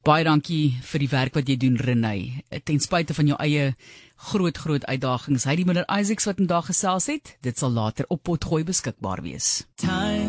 Baie dankie vir die werk wat jy doen, Renée. Ten spyte van jou eie groot uitdagings. Heidi Miller Isaacs wat vandag gesels het, dit sal later op Potgooi beskikbaar wees.